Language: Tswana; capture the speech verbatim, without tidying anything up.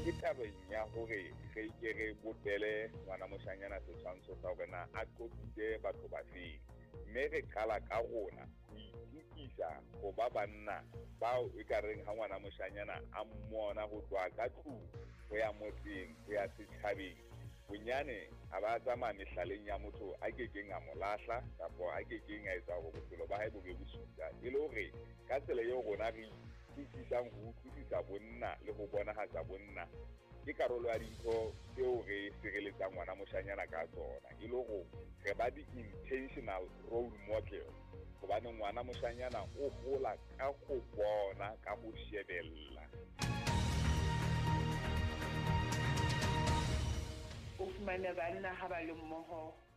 ke tabeng ya hore re ke re botele ngwana moshanyana setshwantsho sa hore na a qopile batho ba feng, mme re qala ka rona ho itukisa go ba banna bao e ka reng ha ngwana moshanyana a mmona go tloa ka tlung go ya motseng go ya setjhabeng, bonyane a ba tsamaya mehlaleng ya motho a ke keng a mo lahla kapo a ke keng a etsa hore bophelo ba hae bo be bosuta, e le hore ka tsela eo rona re itukisang ho utlwisisa bonna le ho bonahatsa bonna ke karolo ya dintho tseo re sireletsang ngwana moshanyana ka tsona, e le hore re ba di-intentional role model hobane ngwana moshanyana o hola ka go bona ka go shebella. O fumane banna ha ba le mmoho